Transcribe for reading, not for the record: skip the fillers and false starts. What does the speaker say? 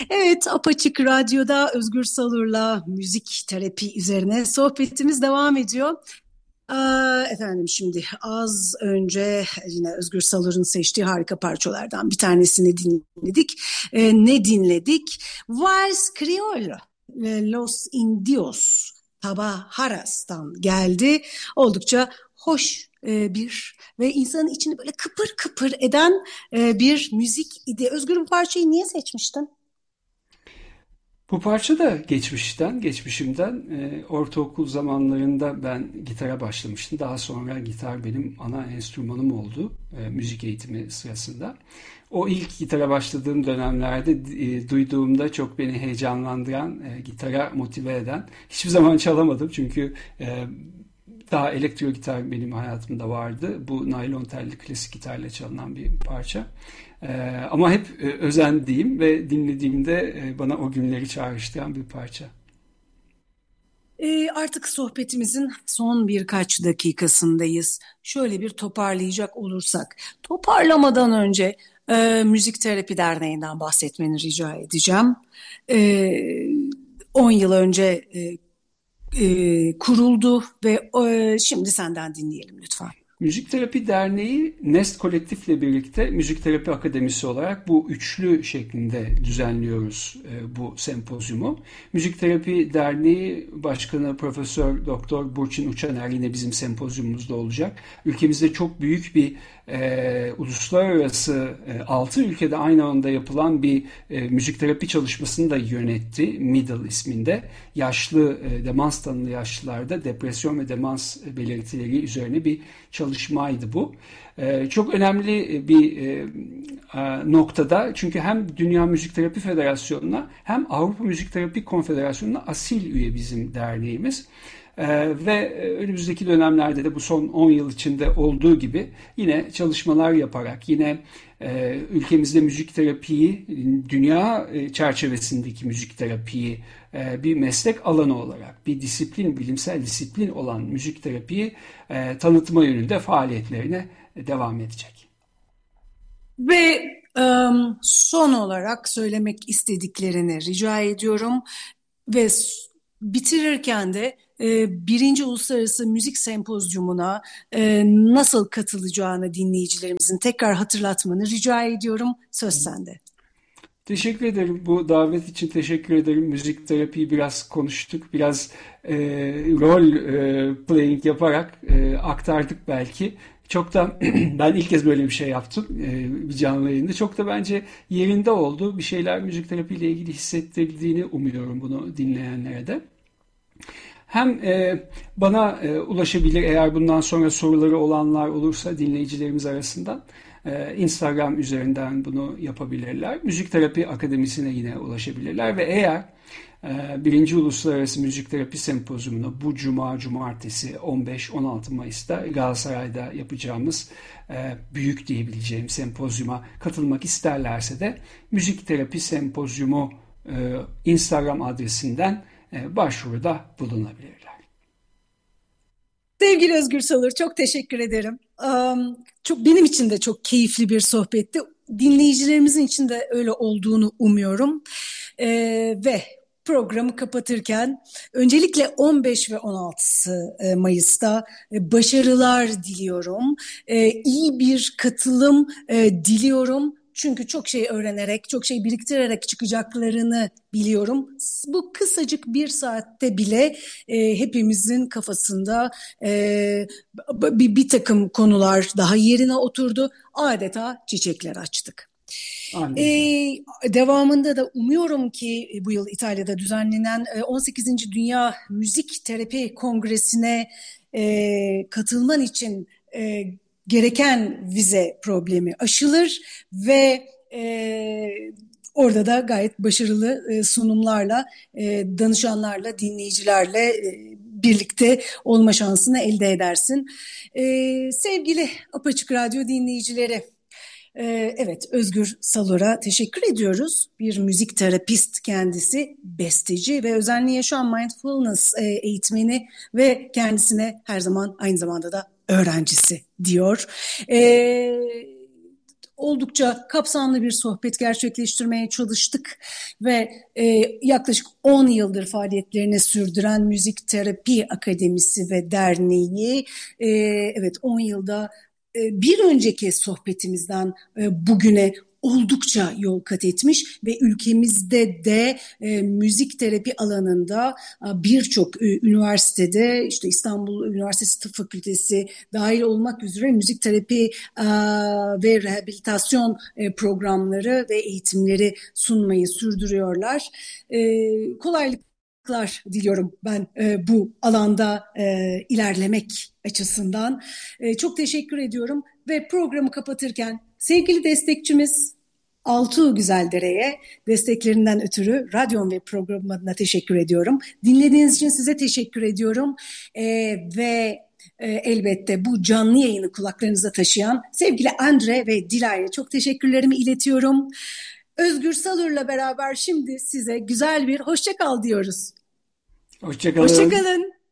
Evet, Apaçık Radyo'da Özgür Salur'la müzik terapi üzerine sohbetimiz devam ediyor. Efendim şimdi az önce yine Özgür Salur'un seçtiği harika parçalardan bir tanesini dinledik. Ne dinledik? Vals Criollo, Los Indios, Tabajaras'tan geldi. Oldukça hoş bir ve insanın içini böyle kıpır kıpır eden bir müzik idi. Özgür, bu parçayı niye seçmiştin? Bu parça da geçmişimden. Ortaokul zamanlarında ben gitara başlamıştım. Daha sonra gitar benim ana enstrümanım oldu müzik eğitimi sırasında. O ilk gitara başladığım dönemlerde duyduğumda çok beni heyecanlandıran, gitara motive eden. Hiçbir zaman çalamadım çünkü daha elektro gitar benim hayatımda vardı. Bu naylon telli klasik gitarla çalınan bir parça. Ama hep özendiğim ve dinlediğimde bana o günleri çağrıştıran bir parça. Artık sohbetimizin son birkaç dakikasındayız. Şöyle bir toparlayacak olursak, toparlamadan önce Müzik Terapi Derneği'nden bahsetmeni rica edeceğim. E, 10 yıl önce kuruldu ve şimdi senden dinleyelim lütfen. Müzik Terapi Derneği Nest Kolektif'le birlikte Müzik Terapi Akademisi olarak bu üçlü şeklinde düzenliyoruz bu sempozyumu. Müzik Terapi Derneği Başkanı Profesör Doktor Burçin Uçaner yine bizim sempozyumumuzda olacak. Ülkemizde çok büyük bir uluslararası 6 ülkede aynı anda yapılan bir müzik terapi çalışmasını da yönetti. Middle isminde. Yaşlı, demans tanılı yaşlılarda depresyon ve demans belirtileri üzerine bir çalışmaydı bu. Çok önemli bir noktada çünkü hem Dünya Müzik Terapi Federasyonu'na hem Avrupa Müzik Terapi Konfederasyonu'na asil üye bizim derneğimiz. Ve önümüzdeki dönemlerde de bu son 10 yıl içinde olduğu gibi yine çalışmalar yaparak yine ülkemizde müzik terapiyi, dünya çerçevesindeki müzik terapiyi bir meslek alanı olarak, bir disiplin, bilimsel disiplin olan müzik terapiyi tanıtma yönünde faaliyetlerine devam edecek. Ve son olarak söylemek istediklerini rica ediyorum ve bitirirken de birinci Uluslararası Müzik Sempozyumuna nasıl katılacağını dinleyicilerimizin tekrar hatırlatmanı rica ediyorum. Söz sende. Teşekkür ederim. Bu davet için teşekkür ederim. Müzik terapiyi biraz konuştuk. Biraz rol playing yaparak aktardık belki. Çok da ben ilk kez böyle bir şey yaptım bir canlı yayında. Çok da bence yerinde oldu. Bir şeyler müzik terapiyle ilgili hissettirdiğini umuyorum bunu dinleyenlere de. Hem bana ulaşabilir eğer bundan sonra soruları olanlar olursa dinleyicilerimiz arasından Instagram üzerinden bunu yapabilirler. Müzik Terapi Akademisi'ne yine ulaşabilirler ve eğer birinci Uluslararası Müzik Terapi Sempozyumuna bu cumartesi 15-16 Mayıs'ta Galatasaray'da yapacağımız büyük diyebileceğim sempozyuma katılmak isterlerse de Müzik Terapi Sempozyumu Instagram adresinden başvuruda bulunabilirler. Sevgili Özgür Salur, çok teşekkür ederim. Çok benim için de çok keyifli bir sohbetti. Dinleyicilerimizin için de öyle olduğunu umuyorum. Ve programı kapatırken öncelikle 15 ve 16 Mayıs'ta başarılar diliyorum. İyi bir katılım diliyorum. Çünkü çok şey öğrenerek, çok şey biriktirerek çıkacaklarını biliyorum. Bu kısacık bir saatte bile hepimizin kafasında bir takım konular daha yerine oturdu. Adeta çiçekler açtık. Devamında da umuyorum ki bu yıl İtalya'da düzenlenen 18. Dünya Müzik Terapi Kongresi'ne katılman için gereken vize problemi aşılır ve orada da gayet başarılı sunumlarla, danışanlarla, dinleyicilerle birlikte olma şansını elde edersin. Sevgili Apaçık Radyo dinleyicileri, evet, Özgür Salur'a teşekkür ediyoruz. Bir müzik terapist kendisi, besteci ve özenli yaşam mindfulness eğitmeni ve kendisine her zaman aynı zamanda da öğrencisi diyor. oldukça kapsamlı bir sohbet gerçekleştirmeye çalıştık ve yaklaşık 10 yıldır faaliyetlerini sürdüren Müzik Terapi Akademisi ve Derneği, evet 10 yılda bir önceki sohbetimizden bugüne oldukça yol kat etmiş ve ülkemizde de müzik terapi alanında birçok üniversitede, işte İstanbul Üniversitesi Tıp Fakültesi dahil olmak üzere müzik terapi ve rehabilitasyon programları ve eğitimleri sunmayı sürdürüyorlar. Kolaylıklar diliyorum ben bu alanda ilerlemek açısından. Çok teşekkür ediyorum ve programı kapatırken sevgili destekçimiz Altuğ Güzeldere'ye desteklerinden ötürü radyom ve programım adına teşekkür ediyorum. Dinlediğiniz için size teşekkür ediyorum. Ve elbette bu canlı yayını kulaklarınıza taşıyan sevgili Andre ve Dilay'a çok teşekkürlerimi iletiyorum. Özgür Salur'la beraber şimdi size güzel bir hoşça kal diyoruz. Hoşça kalın. Hoşça kalın.